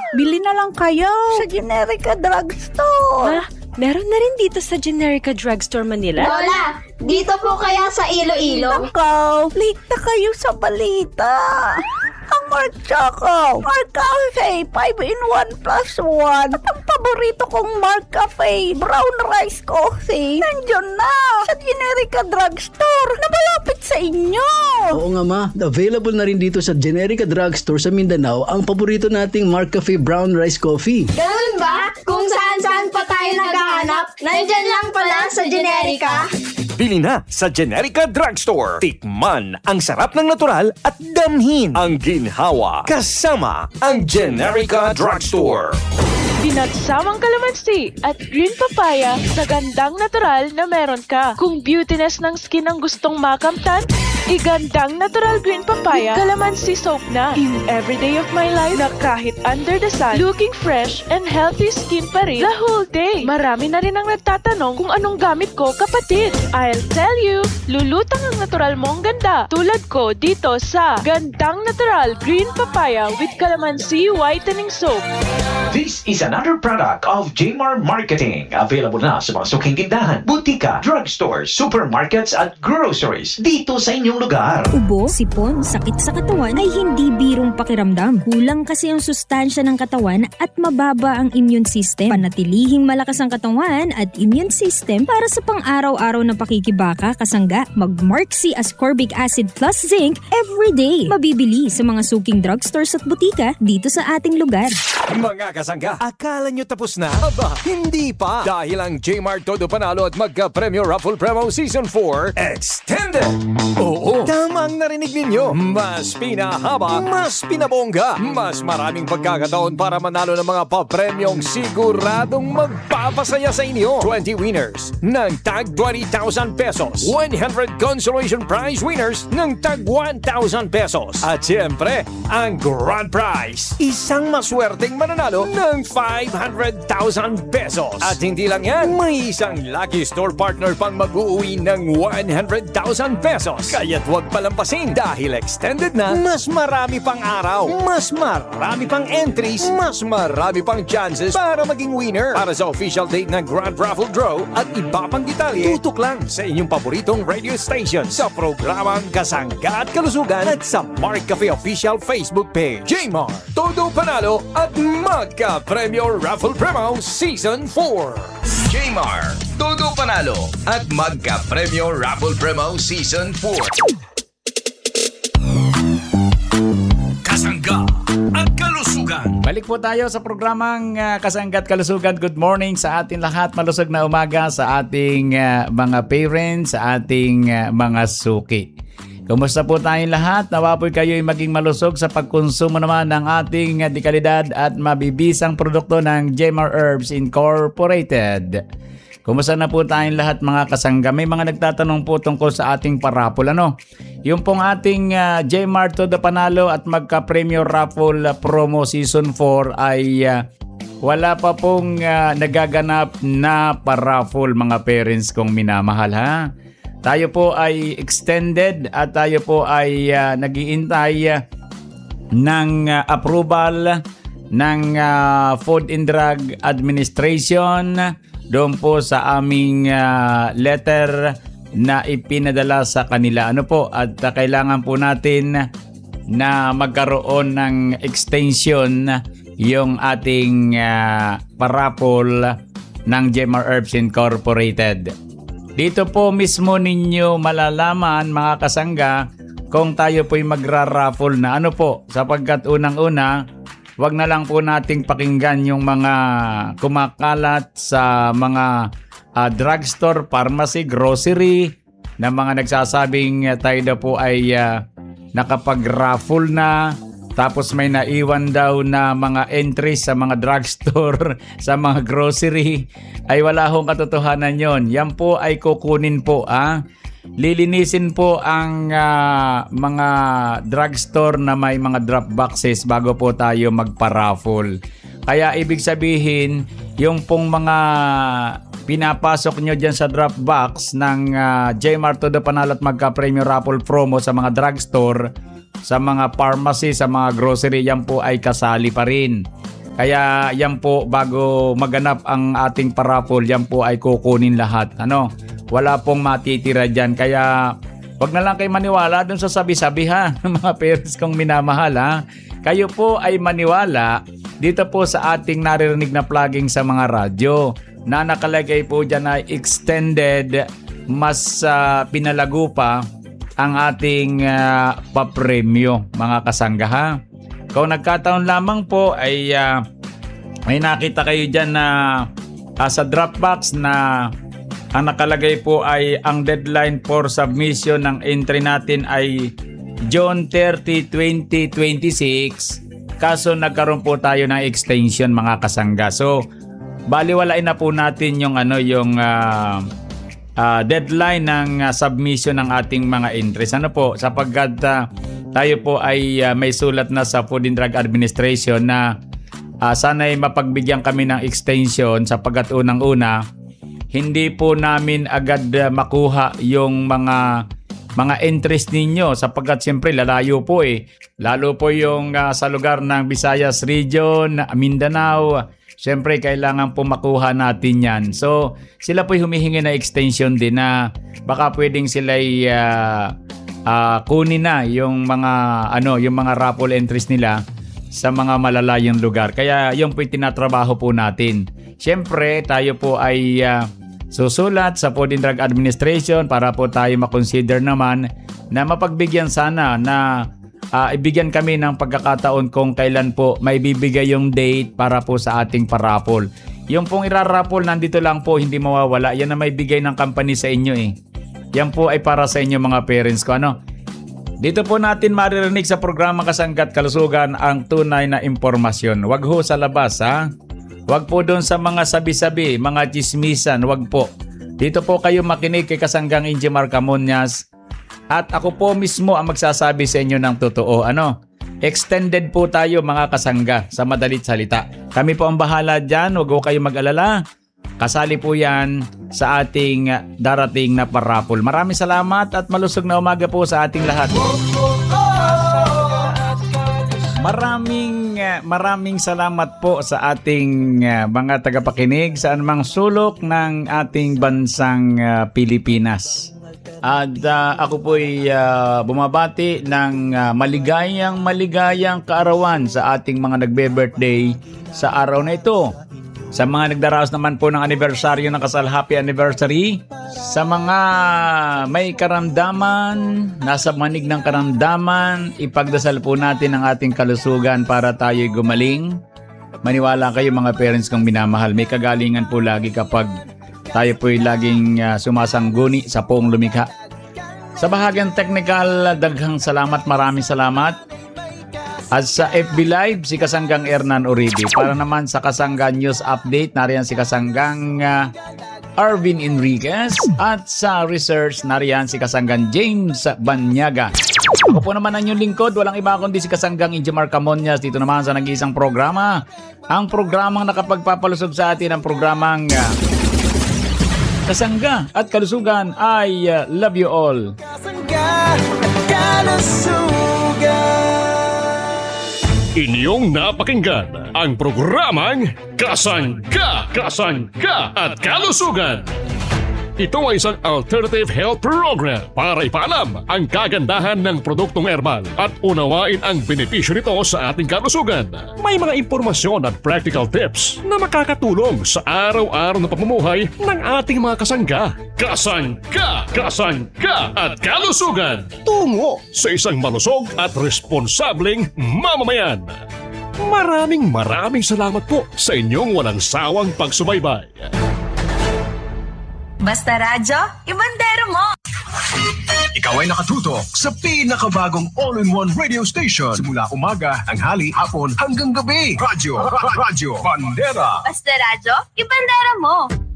Bili na lang kayo sa Generica Drugstore. Meron na rin dito sa Generica Drugstore Manila? Lola, dito po kaya sa Iloilo? Nakaw, late na kayo sa balita. Ang Mark Choco, Mark Cafe, 5-in-1 plus 1. At ang paborito kong Mark Cafe, brown rice coffee, nandiyan na sa Generica Drugstore na malapit sa inyo. Oo nga ma, available na rin dito sa Generica Drugstore sa Mindanao ang paborito nating Mark Cafe brown rice coffee. Ganun ba? Kung saan-saan pa tayo naghahanap, nandyan lang pala sa Generica. Bili na sa Generica Drugstore. Tikman ang sarap ng natural at damhin ang ginhawa kasama ang Generica Drugstore. Pinagsawang kalamansi at green papaya sa gandang natural na meron ka. Kung beautiness ng skin ang gustong makamtan, igandang natural green papaya, kalamansi soap na. In everyday of my life na kahit under the sun, looking fresh and healthy skin pa rin the whole day. Marami na rin ang nagtatanong kung anong gamit ko, kapatid. I'll tell you, lulutang ang natural mong ganda. Tulad ko dito sa gandang natural green papaya with calamansi whitening soap. This is another product of Jmar Marketing. Available na sa mga suking tindahan, butika, drugstores, supermarkets at groceries dito sa inyong lugar. Ubo, sipon, sakit sa katawan ay hindi birong pakiramdam. Kulang kasi ang sustansya ng katawan at mababa ang immune system. Panatilihing malakas ang katawan at immune system para sa pang-araw-araw na pakikibaka, kasangga, mag-Mark C ascorbic acid plus zinc every day. Mabibili sa mga suking drugstores at butika dito sa ating lugar. Mga kasangga, akala nyo tapos na? Aba, hindi pa! Dahil ang Jmart Todo Panalo at Magka-Premyo Raffle Promo Season 4 Extended! Oo, tamang narinig ninyo. Mas pinahaba, mas pinabongga, mas maraming pagkakataon para manalo ng mga papremyong siguradong magpapasaya sa inyo. 20 winners ng tag 20,000 pesos. 100 consolation prize winners ng tag 1,000 pesos. At siyempre, ang grand prize, isang maswerteng mananalo ng 500,000 pesos. At hindi lang yan, may isang lucky store partner pang mag-uwi ng 100,000 pesos. Kaya't huwag palampasin dahil extended na, mas marami pang araw, mas marami pang entries, mas marami pang chances para maging winner. Para sa official date ng Grand Raffle Draw at iba pang detalye, tutok lang sa inyong paboritong radio station sa programang Kasangga at Kalusugan at sa Mark Cafe official Facebook page. Jmar, Todo Panalo at Magka-Premyo Raffle Promo Season 4. Jmar, Todo Panalo at Magka-Premyo Raffle Promo Season 4. Kasangga at Kalusugan. Balik po tayo sa programang Kasangga at Kalusugan. Good morning sa ating lahat. Malusog na umaga sa ating mga parents, sa ating mga suki. Kumusta po tayong lahat? Nawa po kayo'y maging malusog sa pagkonsumo naman ng ating dekalidad at mabibisang produkto ng Jmar Herbs Incorporated. Kumusta na po tayong lahat mga kasangga? May mga nagtatanong po tungkol sa ating parapol. Yung pong ating Jmar Todo Panalo at Magka-Premyo Raffle Promo Season 4 ay wala pa pong nagaganap na paraffle mga parents kong minamahal ha. Tayo po ay extended at tayo po ay nag-iintay ng approval ng Food and Drug Administration doon po sa aming letter na ipinadala sa kanila. At kailangan po natin na magkaroon ng extension yung ating parapol ng Jmar Herbs Incorporated. Dito po mismo ninyo malalaman mga kasangga kung tayo po'y magra-raffle na sapagkat unang-una wag na lang po nating pakinggan yung mga kumakalat sa mga drugstore, pharmacy, grocery na mga nagsasabing tayo daw po ay nakapag-raffle na. Tapos may naiwan daw na mga entries sa mga drugstore, sa mga grocery. Ay wala hong katotohanan yon. Yan po ay kukunin po. Lilinisin po ang mga drugstore na may mga drop boxes bago po tayo magpa-raffle. Kaya ibig sabihin, yung pong mga pinapasok nyo dyan sa drop box ng Jmar Todo Panalo at Magka-Premyo Raffle Promo sa mga drugstore, sa mga pharmacy, sa mga grocery, yan po ay kasali pa rin. Kaya yan po, bago maganap ang ating parapol, yan po ay kukunin lahat. Wala pong matitira dyan. Kaya wag na lang kayo maniwala dun sa sabi-sabi ha, mga parents kong minamahal ha. Kayo po ay maniwala dito po sa ating naririnig na plugging sa mga radyo na nakalagay po dyan na extended, mas pinalago pa ang ating papremyo, mga kasangga ha. Kung nagkataon lamang po ay may nakita kayo dyan na sa Dropbox na ang nakalagay po ay ang deadline for submission ng entry natin ay June 30, 2026. Kaso nagkaroon po tayo ng extension, mga kasangga. So baliwalain na po natin yung deadline ng submission ng ating mga entries. Sapagkat tayo po ay may sulat na sa Food and Drug Administration na sana'y mapagbigyan kami ng extension sapagkat unang-una hindi po namin agad makuha yung mga entries ninyo sapagkat siyempre lalayo po lalo po yung sa lugar ng Visayas Region, Mindanao. Siyempre, kailangan po makuha natin yan. So, sila po'y humihingi na extension din na baka pwedeng sila'y kunin na yung mga raffle entries nila sa mga malalayong lugar. Kaya yung po'y tinatrabaho po natin. Siyempre, tayo po ay susulat sa Food and Drug Administration para po tayo makonsider naman na mapagbigyan sana na ibigyan kami ng pagkakataon kung kailan po may bibigay yung date para po sa ating parapol. Yung pong irarapol nandito lang po, hindi mawawala. Yan na may bigay ng company sa inyo Yan po ay para sa inyo mga parents ko. Dito po natin maririnig sa programa Kasangga't Kalusugan ang tunay na impormasyon. Wag ho sa labas ha. Wag po doon sa mga sabi-sabi, mga chismisan, wag po. Dito po kayo makinig kay Kasanggang Injimar Camonias. At ako po mismo ang magsasabi sa inyo ng totoo. Extended po tayo mga kasangga sa madalit salita. Kami po ang bahala dyan. Huwag po kayo mag-alala. Kasali po yan sa ating darating na parapol. Maraming salamat at malusog na umaga po sa ating lahat. Maraming salamat po sa ating mga tagapakinig sa anumang sulok ng ating bansang Pilipinas. At ako po'y bumabati ng maligayang kaarawan sa ating mga nagbe-birthday sa araw na ito. Sa mga nagdaraos naman po ng anibersaryo ng kasal, happy anniversary. Sa mga may karamdaman, nasa manig ng karamdaman, ipagdasal po natin ang ating kalusugan para tayo'y gumaling. Maniwala kayo mga parents kong minamahal, may kagalingan po lagi kapag tayo po'y laging sumasangguni sa poong lumikha. Sa bahagyang technical, daghang salamat, maraming salamat. At sa FB Live, si Kasanggang Hernan Uribe. Para naman sa Kasanggang News Update, nariyan si Kasanggang Arvin Enriquez. At sa Research, nariyan si Kasanggang James Banyaga. Ako po naman ang inyong lingkod, walang iba kundi si Kasanggang Injimar Camonias. Dito naman sa nag-iisang programa. Ang programang nakapagpapalusog sa atin, ang programang Kasangga at Kalusugan. I love you all. Kasangga at Kalusugan. Inyong napakinggan ang programang Kasangga at Kalusugan. Ito ay isang alternative health program para ipaalam ang kagandahan ng produktong herbal at unawain ang benepisyo nito sa ating kalusugan. May mga impormasyon at practical tips na makakatulong sa araw-araw na pamumuhay ng ating mga kasangga. Kasangga at Kalusugan. Tungo sa isang malusog at responsableng mamamayan. Maraming salamat po sa inyong walang sawang pagsubaybay. Basta Radyo, ibandero mo! Ikaw ay nakatutok sa pinakabagong all-in-one radio station. Simula umaga, tanghali, hapon, hanggang gabi. Radyo Bandera. Basta Radyo, ibandero mo!